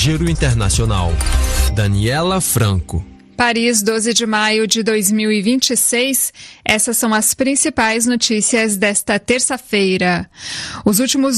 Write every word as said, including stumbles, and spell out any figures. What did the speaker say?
Giro Internacional. Daniela Franco. Paris, doze de maio de dois mil e vinte e seis. Essas são as principais notícias desta terça-feira. Os últimos